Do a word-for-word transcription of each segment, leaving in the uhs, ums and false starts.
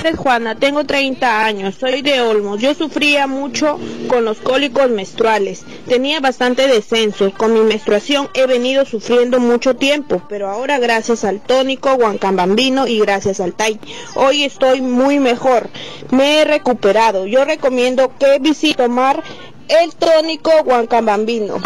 nombre es Juana, tengo treinta años, soy de Olmos. Yo sufría mucho con los cólicos menstruales, tenía bastante descenso. Con mi menstruación he venido sufriendo mucho tiempo, pero ahora gracias al tónico Huancabambino y gracias al T A I, hoy estoy muy mejor, me he recuperado. Yo recomiendo que visite tomar el tónico Huancabambino.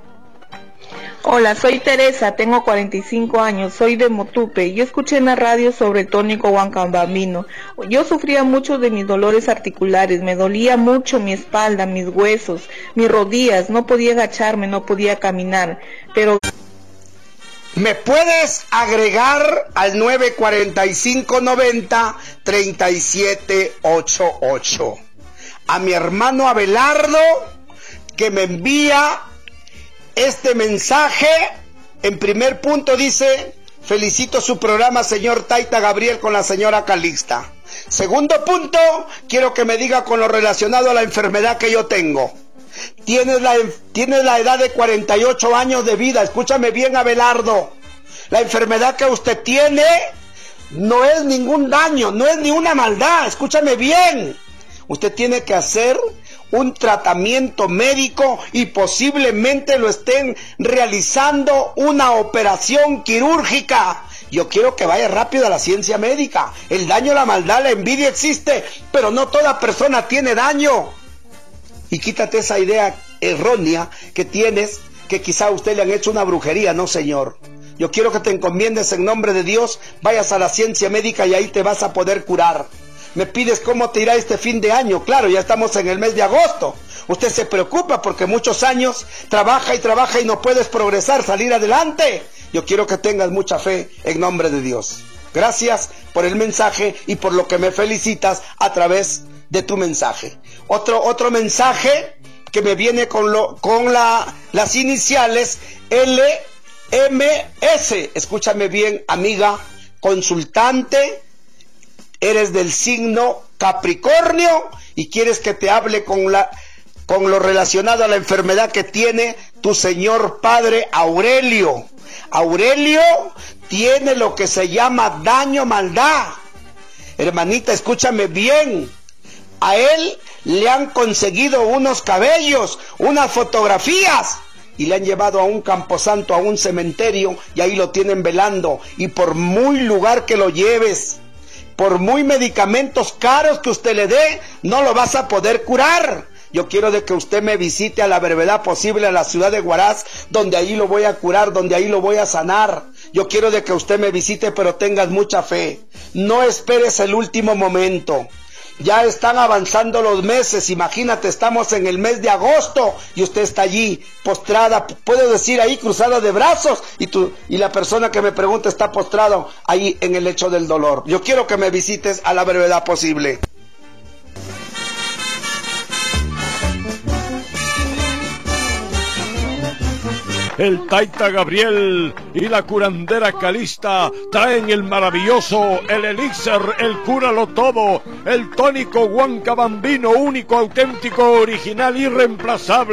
Hola, soy Teresa, tengo cuarenta y cinco años, soy de Motupe. Yo escuché en la radio sobre el tónico Huancabambino. Yo sufría mucho de mis dolores articulares, me dolía mucho mi espalda, mis huesos, mis rodillas, no podía agacharme, no podía caminar, pero... ¿Me puedes agregar al nueve cuatro cinco noventa treinta y siete ochenta y ocho? A mi hermano Abelardo, que me envía este mensaje. En primer punto dice: felicito su programa, señor Taita Gabriel, con la señora Calixta. Segundo punto, quiero que me diga con lo relacionado a la enfermedad que yo tengo. Tienes la, tienes la edad de cuarenta y ocho años de vida. Escúchame bien, Abelardo. La enfermedad que usted tiene no es ningún daño, no es ni una maldad. Escúchame bien. Usted tiene que hacer un tratamiento médico y posiblemente lo estén realizando una operación quirúrgica. Yo quiero que vaya rápido a la ciencia médica. El daño, la maldad, la envidia existe, pero no toda persona tiene daño. Y quítate esa idea errónea que tienes, que quizá a usted le han hecho una brujería. No, señor. Yo quiero que te encomiendes en nombre de Dios, vayas a la ciencia médica y ahí te vas a poder curar. Me pides cómo te irá este fin de año. Claro, ya estamos en el mes de agosto. Usted se preocupa porque muchos años trabaja y trabaja y no puedes progresar, salir adelante. Yo quiero que tengas mucha fe en nombre de Dios. Gracias por el mensaje y por lo que me felicitas a través de tu mensaje. Otro, otro mensaje que me viene con, lo, con la, las iniciales L M S. Escúchame bien, amiga consultante. Eres del signo Capricornio y quieres que te hable con, la, con lo relacionado a la enfermedad que tiene tu señor padre Aurelio. Aurelio tiene lo que se llama daño, maldad. Hermanita, escúchame bien. A él le han conseguido unos cabellos, unas fotografías, y le han llevado a un camposanto, a un cementerio, y ahí lo tienen velando. Y por muy lugar que lo lleves, por muy medicamentos caros que usted le dé, no lo vas a poder curar. Yo quiero de que usted me visite a la brevedad posible a la ciudad de Huaraz, donde ahí lo voy a curar, donde ahí lo voy a sanar. Yo quiero de que usted me visite, pero tengas mucha fe. No esperes el último momento. Ya están avanzando los meses, imagínate, estamos en el mes de agosto y usted está allí postrada, puedo decir ahí cruzada de brazos, y, tú, y la persona que me pregunta está postrado ahí en el lecho del dolor. Yo quiero que me visites a la brevedad posible. El Taita Gabriel y la curandera Calixta traen el maravilloso, el elixir, el cúralo todo, el tónico Huancabambino, único, auténtico, original, irreemplazable.